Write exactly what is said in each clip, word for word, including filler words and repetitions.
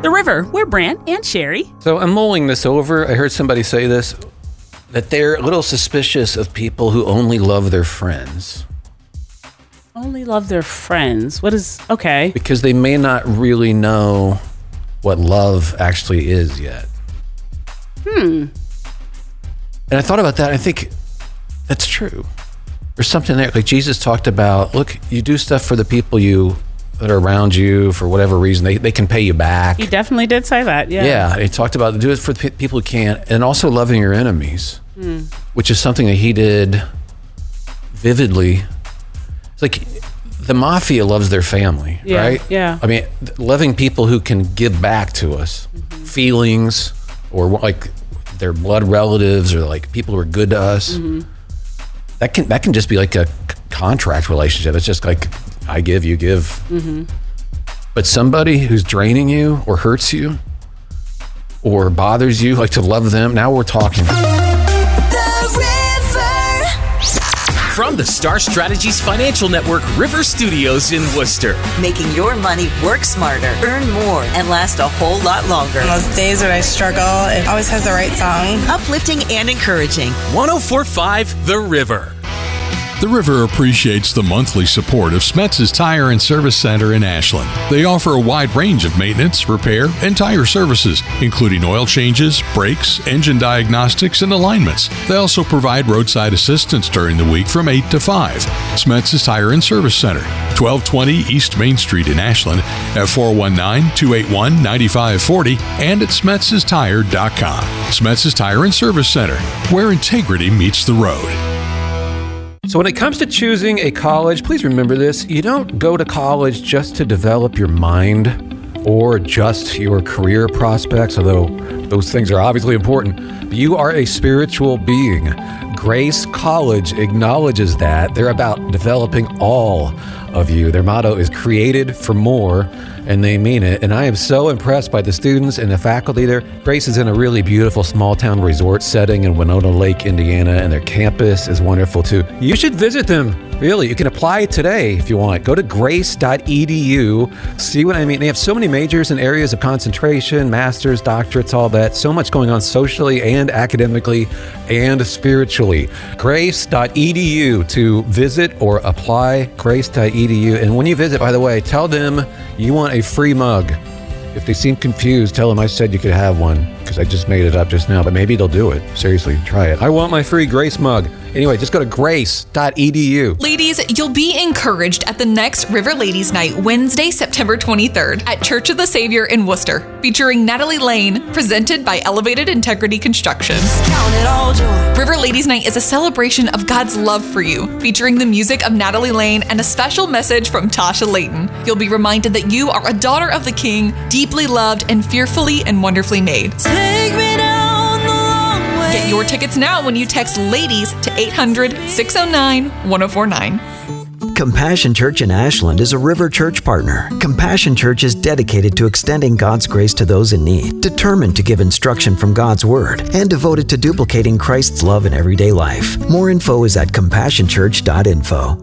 The River. We're Brant and Sherry. So I'm mulling this over. I heard somebody say this, that they're a little suspicious of people who only love their friends. Only love their friends. What is, okay. Because they may not really know what love actually is yet. Hmm. And I thought about that. I think that's true. There's something there. Like Jesus talked about, look, you do stuff for the people you that are around you for whatever reason. They they can pay you back. He definitely did say that, yeah. Yeah, he talked about do it for the people who can't, and also loving your enemies, hmm. which is something that he did vividly. It's like the mafia loves their family, yeah, right? Yeah. I mean, loving people who can give back to us, mm-hmm. feelings, or like their blood relatives, or like people who are good to us. Mm-hmm. That can that can just be like a contract relationship. It's just like I give, you give. Mm-hmm. But somebody who's draining you or hurts you or bothers you, like to love them. Now we're talking. From the Star Strategies Financial Network River Studios in Worcester. Making your money work smarter, earn more, and last a whole lot longer. On those days when I struggle, it always has the right song. Uplifting and encouraging. one oh four point five The River. The River appreciates the monthly support of Smetz's Tire and Service Center in Ashland. They offer a wide range of maintenance, repair, and tire services, including oil changes, brakes, engine diagnostics, and alignments. They also provide roadside assistance during the week from eight to five. Smetz's Tire and Service Center, twelve twenty East Main Street in Ashland, at four one nine, two eight one, nine five four zero and at smetz's tire dot com. Smetz's Tire and Service Center, where integrity meets the road. So when it comes to choosing a college, please remember this. You don't go to college just to develop your mind or just your career prospects, although those things are obviously important. You are a spiritual being. Grace College acknowledges that. They're about developing all of you. Their motto is created for more, and they mean it. And I am so impressed by the students and the faculty there. Grace is in a really beautiful small town resort setting in Winona Lake, Indiana, and their campus is wonderful too. You should visit them. Really, you can apply today if you want. Go to grace dot e d u. See what I mean? They have so many majors and areas of concentration, masters, doctorates, all that. So much going on socially and academically and spiritually. grace dot e d u to visit or apply. grace dot e d u. And when you visit, by the way, tell them you want a free mug. If they seem confused, tell them I said you could have one, because I just made it up just now, but maybe they'll do it. Seriously, try it. I want my free Grace mug. Anyway, just go to grace dot e d u. Ladies, you'll be encouraged at the next River Ladies Night, Wednesday, September twenty-third, at Church of the Savior in Worcester, featuring Natalie Lane, presented by Elevated Integrity Construction. River Ladies Night is a celebration of God's love for you, featuring the music of Natalie Lane and a special message from Tasha Layton. You'll be reminded that you are a daughter of the King, deeply loved and fearfully and wonderfully made. Take me down the long way. Get your tickets now when you text LADIES to eight hundred, six oh nine, one oh four nine. Compassion Church in Ashland is a River Church partner. Compassion Church is dedicated to extending God's grace to those in need, determined to give instruction from God's Word, and devoted to duplicating Christ's love in everyday life. More info is at compassion church dot info.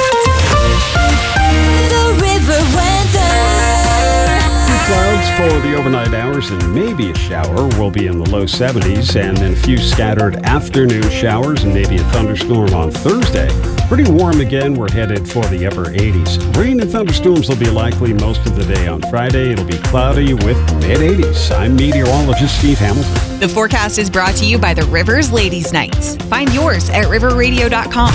Clouds for the overnight hours and maybe a shower. We'll be in the low seventies, and then a few scattered afternoon showers and maybe a thunderstorm on Thursday. Pretty warm again. We're headed for the upper eighties. Rain and thunderstorms will be likely most of the day on Friday. It'll be cloudy with mid-eighties. I'm meteorologist Steve Hamilton. The forecast is brought to you by the Rivers Ladies Nights. Find yours at river radio dot com.